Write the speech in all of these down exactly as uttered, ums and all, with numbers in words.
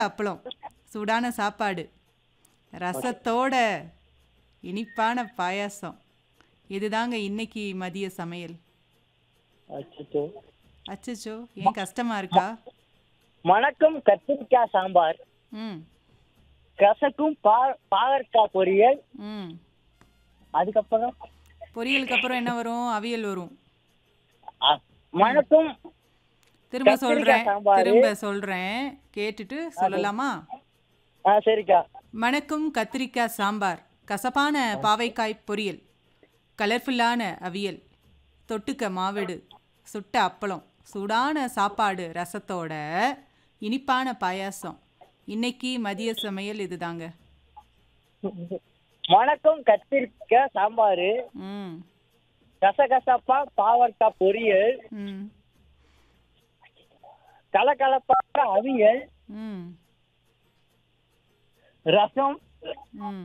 அப்பளம், சூடான சாப்பாடு, ரசத்தோட இனிப்பான பாயாசம். இதுதாங்க இன்னைக்கு மதிய சமையல். அச்சச்சோ. அச்சச்சோ! ஏன் கஷ்டமா இருக்கா? வணக்கம் கத்திரிக்காய் சாம்பார், ம். கசக்கும் பா பாகற்காய் பொரியல், ம். அதுக்கப்புறம் பொரியலுக்கு அப்புறம் என்ன வரும்? அவியல் வரும். அ, வணக்கம் திரும்ப கத்திரிக்காய் சொல்றேன். சாம்பார். திரும்ப சொல்றேன். கேட்டுட்டு சொல்லலாமா? ஆ சரிக்கா. மணக்கும் கத்திரிக்காய் சாம்பார், கசப்பான பாவைக்காய் பொரியல், கலர்ஃபுல்லான அவியல், தொட்டுக்க மாவடு, சுட்ட அப்பளம், சூடான சாப்பாடு ரசத்தோட இனிப்பான பாயாசம். இன்னைக்கு மதிய சமையல் இதுதாங்க. வணக்கம் கத்திரிக்காய் சாம்பார், ம். கசகசப்பா பாவற்காய் பொரியல், ம். கலகலப்பான அவியல், ம். ரசம், ம்.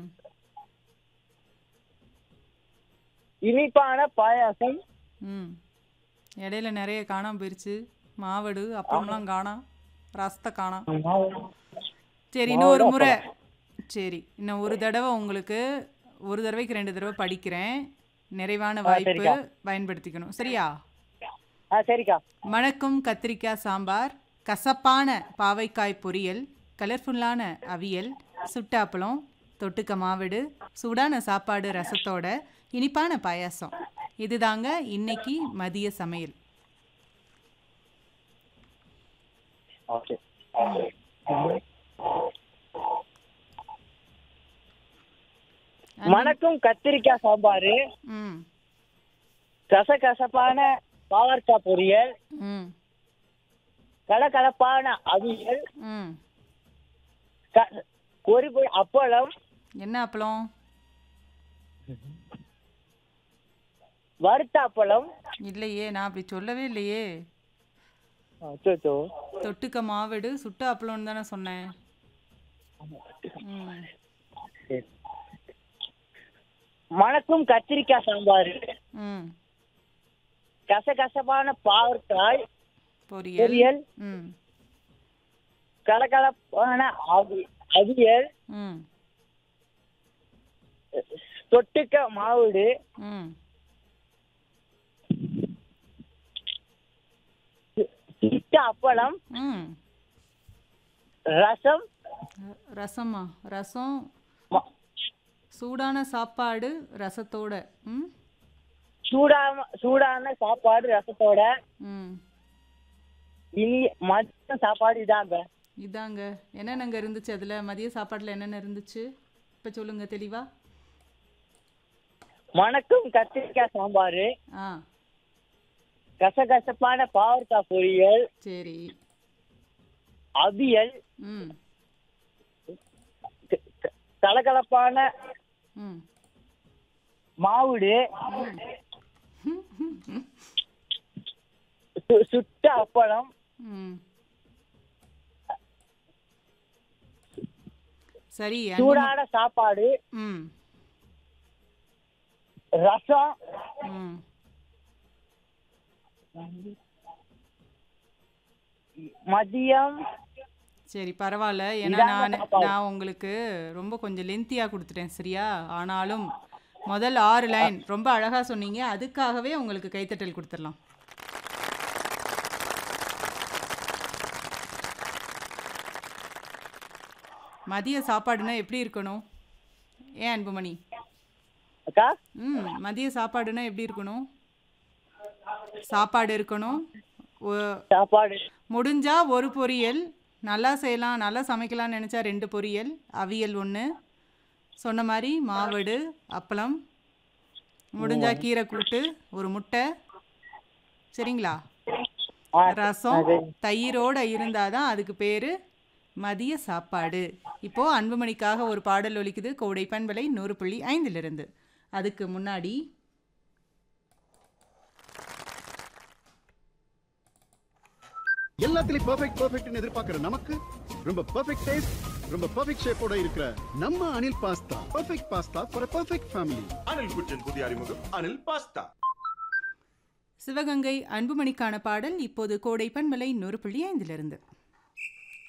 இனிப்பான பாயாசம். ம். இடையில நிறைய காணாம போயிருச்சு. மாவடு அப்பளம்லாம் காணாம், ரசத்தை காணாம். சரி, இன்னும் ஒரு முறை. சரி, இன்னும் ஒரு தடவை உங்களுக்கு ஒரு தடவைக்கு ரெண்டு தடவை படிக்கிறேன். நிறைவான ஆ, வாய்ப்பு சரிக்கா. பயன்படுத்திக்கணும். சரியா? ஆ சரிக்கா. மணக்கும் கத்திரிக்காய் சாம்பார், கசப்பான பாவைக்காய் பொரியல், கலர்ஃபுல்லான அவியல், சுட்ட அப்பளம், தொட்டுக்க மாவடு, சூடான சாப்பாடு ரசத்தோட இனிப்பான பாயாசம். இதுதாங்க இன்னைக்கு மதிய சமையல். ஓகே. வணக்கம் கத்திரிக்காய் சாம்பார், ம். கசகசப்பான பாவற்காய் பொரியல், ம். கலகலப்பான அவியல், ம். க- ஒரு பொ- அப்பளம், என்ன அப்பளம்? வறுத்த அப்பளம். இல்லையே, நான் அப்படி சொல்லவே இல்லையே. அச்சச்சோ. தொட்டுக்க மாவடு, சுட்ட அப்பளம்னு தானே சொன்னேன். ம். வணக்கம் கத்திரிக்காய் சாம்பார், ம். கசகசப்பான பாவற்காய் பொரியல். பொரியல், ம். கலகலப்பான அவி- அவியல், ம். தொட்டுக்க மாவுடு, ம். சுட்ட அப்பளம், ம். ரசம், ரசமா? ரசம், ம- சூடான சாப்பாடு ரசத்தோட. ம். சூடான சூடான சாப்பாடு ரசத்தோட ம். இனி மதிய சாப்பாடு இதாங்க. இதாங்க. என்னென்னங்க இருந்துச்சு அதில்? மதிய சாப்பாட்டில் என்னென்ன இருந்துச்சு இப்போ சொல்லுங்க தெளிவா. வணக்கம் கத்திரிக்காய் சாம்பார், ஆ கசகசப்பான பாவற்காய் பொரியல், சரி. அவியல், ம். க- க- கலகலப்பான ம். மாவுடு, சு- சுட்ட அப்பளம், ம். சரி. அன்பு ம- சூடான சாப்பாடு, ம். ரசம், ம். மதியம். சரி, பரவாயில்ல. ஏன்னா இதாங்க நான் சாப்பாடு. நான் உங்களுக்கு ரொம்ப கொஞ்சம் லென்த்தியாக கொடுத்துட்டேன். சரியா? ஆனாலும் முதல் ஆறு லைன் ரொம்ப அழகாக சொன்னீங்க. அதுக்காகவே உங்களுக்கு கைத்தட்டல் கொடுத்துடலாம். மதிய சாப்பாடுனா எப்படி இருக்கணும்? ஏன் அன்புமணி? அக்கா, ம். மதிய சாப்பாடுனா எப்படி இருக்கணும்? சாப்பாடு இருக்கணும். ஒ- சாப்பாடு முடிஞ்சா ஒரு பொரியல், நல்லா செய்யலாம், நல்லா சமைக்கலாம்னு நினச்சா ரெண்டு பொரியல், அவியல் ஒன்று, சொன்ன மாதிரி மாவடு, அப்பளம், முடிஞ்சா கீரை கூட்டு, ஒரு முட்டை. சரிங்களா? ஆ, ரசம் அது. தயிரோட இருந்தாதான் அதுக்கு பேர் மதிய சாப்பாடு. இப்போ அன்புமணிக்காக ஒரு பாடல் ஒலிக்குது, கோடை பண்பலை நூறு புள்ளி ஐந்திலிருந்து. அதுக்கு முன்னாடி எல்லாத்துலயும் பெர்ஃபெக்ட் பெர்ஃபெக்ட்னு எதிர்பார்க்கிற நமக்கு ரொம்ப பெர்ஃபெக்ட் டேஸ்ட், ரொம்ப பெர்ஃபெக்ட் ஷேப்போட இருக்கிற நம்ம Anil pasta. Perfect pasta for perfect family. Anil குச்சன் புதிய அறிமுகம் அனில் பாஸ்தா. சிவகங்கை அன்புமணிக்கான பாடல் இப்போது கோடை பண்பலை நூறு புள்ளி ஐந்திலிருந்து.